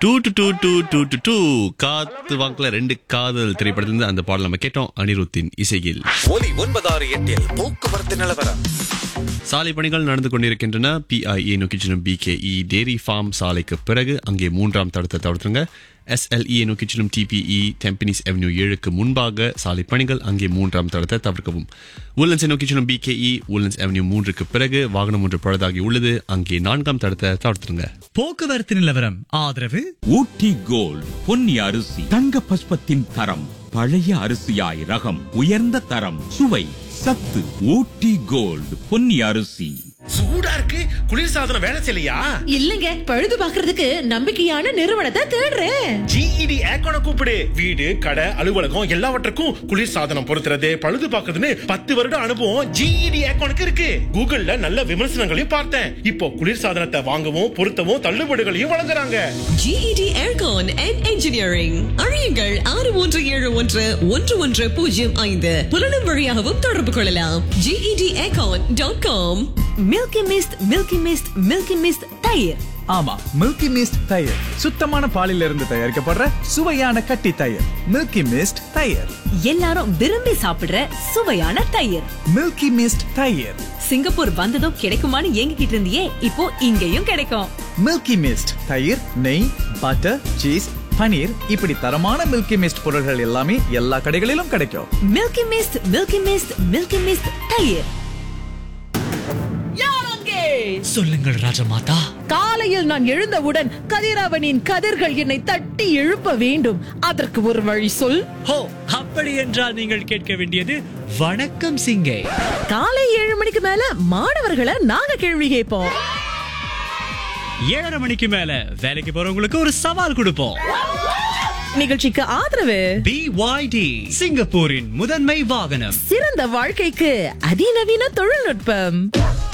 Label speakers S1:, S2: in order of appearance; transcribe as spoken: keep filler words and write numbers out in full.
S1: Two to two two two to two காத்து வாக்குல ரெண்டு காதல் திரைப்படத்திலிருந்து அந்த பாடல் நம்ம கேட்டோம். அனிருத்தின் இசையில்.
S2: ஒலி ஒன்பதாறு எட்டில் போக்குவரத்து நிலவரம்.
S1: சாலை பணிகள் நடந்து கொண்டிருக்கின்றன. பிஐஏ நோக்கி செல்லும் பிகேஇ டேரி ஃபார்ம் சாலைக்கு பிறகு அங்கே மூன்றாம் தடத்தை தவிர்த்துருங்க. எஸ்எல்இ நோக்கி செல்லும் டிபிஇ டெம்பனிஸ் அவென்யூ ஏழுக்கு முன்பாக சாலை பணிகள், அங்கே மூன்றாம் தடத்தை தவிர்க்கவும். உல்லன்ஸ் நோக்கி செல்லும் பிகேஇ உல்லன்ஸ் அவென்யூ மூன்றுக்கு பிறகு வாகனம் ஒன்று பழுதாகி உள்ளது, அங்கே நான்காம் தடத்தை தவிர்த்துருங்க.
S3: போக்குவரத்து நிலவரம் ஆதரவு
S4: ஊட்டி கோல்ட் பொன்னி அரிசி தங்க பஸ்பத்தின் தரம், பழைய அரிசியாய் ரகம், உயர்ந்த தரம், சுவை, சத்து. ஊட்டி கோல்ட் பொன்னி அரிசி.
S5: சூடா இருக்கு, குளிர்சாதனம் வேலை செய்யலையா?
S6: இல்லங்க, பழுது பாக்குறதுக்கு நம்பிக்கையான நிறுவனத்தை தேடுறேன்.
S5: ஜிஇடி ஏக்கோன கூப்பிடு. வீடு, கடை, அலுவலகம் எல்லாவற்றுக்கும் குளிர்சாதனம் பொருத்துறது, பழுது பாக்குறதுன்னு பத்து வருட அனுபவம் ஜிஇடி ஏக்கோனுக்கு இருக்கு. கூகுள்ல நல்ல விமர்சனங்களையும் பார்த்தேன். இப்போ குளிர்சாதனத்தை வாங்கவும் பொருத்தவும் தள்ளுபடிகளையும் வழங்குறாங்க.
S7: GET aircon and engineering. அழையுங்கள் ஆறு ஒன்று ஏழு ஒன்று ஒன்று ஒன்று பூஜ்ஜியம் ஐந்து. புலனும் வழியாகவும் தொடர்பு கொள்ளலாம். GET aircon dot com.
S6: Milky mist, milky mist, milky mist தயிர்.
S8: ஆமா, மில்கி மிஸ்ட் தயிர் சுத்தமான பாலில் இருந்து தயாரிக்கப்படுற சுவையான கட்டி தயிர். மில்கி மிஸ்ட் தயிர்,
S6: எல்லாரும் விரும்பி சாப்பிடுற சுவையான தயிர்.
S8: மில்கி மிஸ்ட் தயிர்.
S6: சிங்கப்பூர் வந்ததும் கிடைக்குமான்னு ஏங்கிக்கிட்டு இருந்தியே, இப்போ இங்கேயும் கிடைக்கும்.
S8: மில்கி மிஸ்ட் தயிர், நெய், பட்டர், சீஸ், பனீர், இப்படி தரமான மில்கி மிஸ்ட் பொருட்கள் எல்லாமே எல்லா கடைகளிலும் கிடைக்கும்.
S6: Milky mist, milky mist, milky mist தயிர்.
S3: சொல்லுங்கள் ராஜமாதா.
S6: காலையில் நான் எழுந்தவுடன் கதிரவனின் கதிர்கள் என்னை தட்டி எழுப்ப வேண்டும். அதற்கு ஒரு வழி சொல்.
S3: ஹோ, அப்படி என்றால் நீங்கள் கேட்க வேண்டியது வணக்கம் சிங்கே.
S6: காலை ஏழு மணிக்கு மேல மாணவர்களை நாங்க கேள்வி கேட்போம்.
S3: ஏழரை மணிக்கு மேல வேலைக்கு போறவங்களுக்கு ஒரு சவால் கொடுப்போம்.
S6: நிகழ்ச்சிக்கு ஆதரவு
S3: பி ஒய் டி, சிங்கப்பூரின் முதன்மை வாகனம்.
S6: சிறந்த வாழ்க்கைக்கு அதிநவீன தொழில்நுட்பம்.